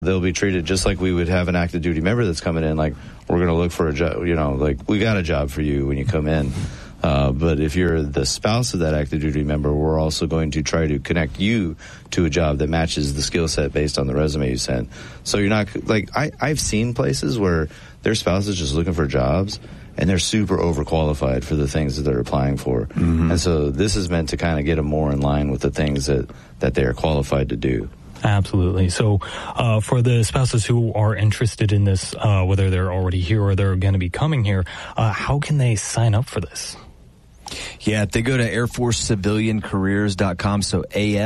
they'll be treated just like we would have an active duty member that's coming in. Like, we're going to look for a job, like, we got a job for you when you come in. But if you're the spouse of that active duty member, we're also going to try to connect you to a job that matches the skill set based on the resume you sent. So you're not, like, I've seen places where their spouse is just looking for jobs, and they're super overqualified for the things that they're applying for. Mm-hmm. And so this is meant to kind of get them more in line with the things that they are qualified to do. Absolutely. So for the spouses who are interested in this, whether they're already here or they're going to be coming here, how can they sign up for this? Yeah, if they go to AirForceCivilianCareers.com, so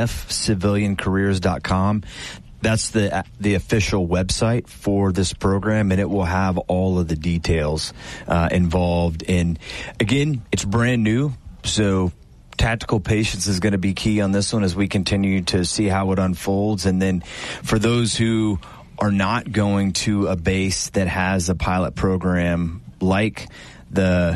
AFCivilianCareers.com, that's the official website for this program, and it will have all of the details involved in. Again, it's brand new, so tactical patience is going to be key on this one as we continue to see how it unfolds. And then for those who are not going to a base that has a pilot program like the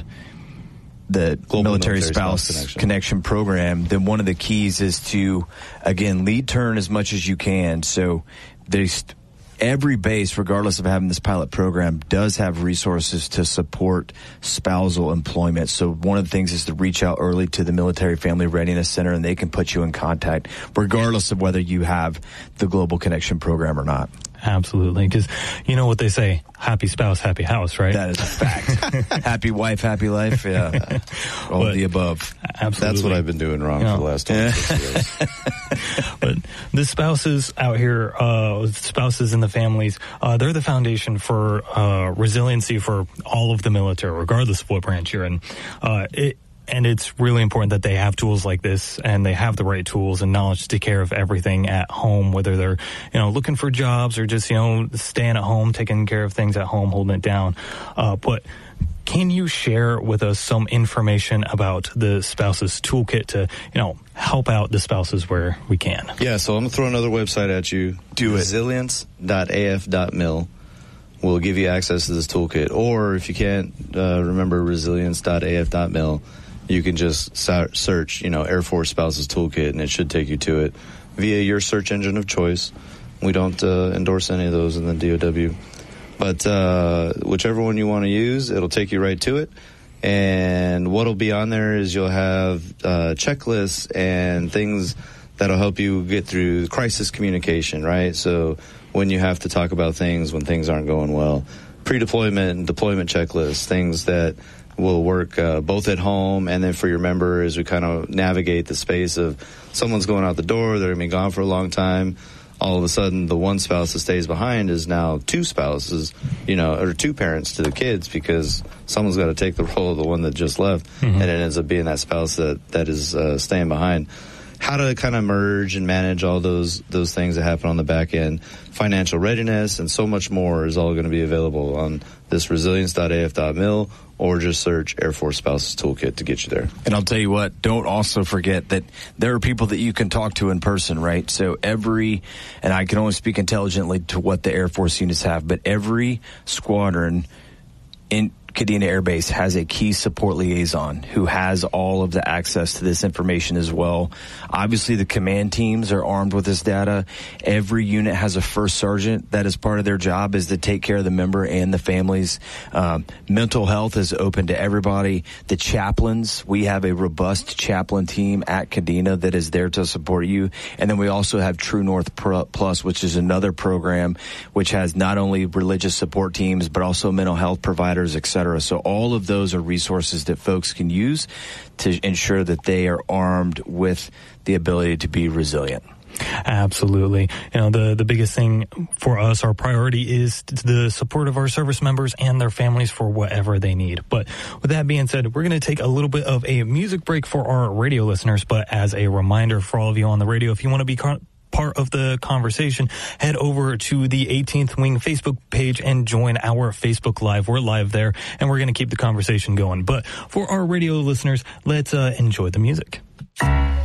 military spouse connection program, then one of the keys is to, again, lead turn as much as you can. So every base, regardless of having this pilot program, does have resources to support spousal employment. So one of the things is to reach out early to the Military Family Readiness Center, and they can put you in contact regardless of whether you have the Global Connection program or not. Absolutely, because you know what they say, happy spouse, happy house, right? That is a fact. Happy wife, happy life, yeah. All of the above. Absolutely. That's what I've been doing wrong for the last 26 years. But the spouses out here, spouses and the families, they're the foundation for resiliency for all of the military, regardless of what branch you're in. And it's really important that they have tools like this, and they have the right tools and knowledge to take care of everything at home, whether they're, looking for jobs or just, staying at home, taking care of things at home, holding it down. But can you share with us some information about the Spouses Toolkit to, help out the spouses where we can? Yeah, so I'm going to throw another website at you. Resilience.af.mil. Will give you access to this toolkit. Or if you can't remember resilience.af.mil, you can just search, Air Force Spouses Toolkit, and it should take you to it via your search engine of choice. We don't endorse any of those in the DOW. But whichever one you want to use, it'll take you right to it. And what'll be on there is you'll have checklists and things that'll help you get through crisis communication, right? So when you have to talk about things when things aren't going well, pre-deployment and deployment checklists, things that will work both at home and then for your member as we kind of navigate the space of someone's going out the door, they're going to be gone for a long time. All of a sudden, the one spouse that stays behind is now two spouses, or two parents to the kids, because someone's got to take the role of the one that just left, and it ends up being that spouse that is staying behind. How to kind of merge and manage all those things that happen on the back end, financial readiness, and so much more is all going to be available on this resilience.af.mil, or just search Air Force Spouses Toolkit to get you there. And I'll tell you what, don't also forget that there are people that you can talk to in person, right? So and I can only speak intelligently to what the Air Force units have, but every squadron in Kadena Air Base has a key support liaison who has all of the access to this information as well. Obviously, the command teams are armed with this data. Every unit has a first sergeant that is part of their job is to take care of the member and the families. Mental health is open to everybody. The chaplains, we have a robust chaplain team at Kadena that is there to support you. And then we also have True North Plus, which is another program which has not only religious support teams, but also mental health providers, et cetera. So all of those are resources that folks can use to ensure that they are armed with the ability to be resilient. Absolutely. The biggest thing for us, our priority is the support of our service members and their families for whatever they need. But with that being said, we're going to take a little bit of a music break for our radio listeners. But as a reminder for all of you on the radio, if you want to be part of the conversation, head over to the 18th Wing Facebook page and join our Facebook Live. We're live there, and we're going to keep the conversation going. But for our radio listeners, let's enjoy the music.